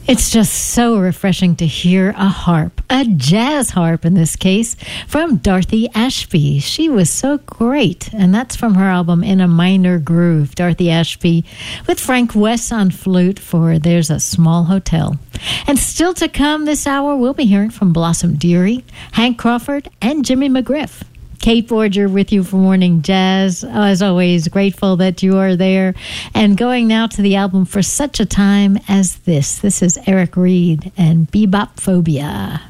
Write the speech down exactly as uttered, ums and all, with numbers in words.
It's just so refreshing to hear a harp, a jazz harp in this case, from Dorothy Ashby. She was so great, and that's from her album In a Minor Groove. Dorothy Ashby with Frank West on flute for There's a Small Hotel. And still to come this hour, we'll be hearing from Blossom Dearie, Hank Crawford, and Jimmy McGriff. Kate Borger with you for Morning Jazz. As always, grateful that you are there. And going now to the album For Such a Time as This. This is Eric Reed and Bebop Phobia.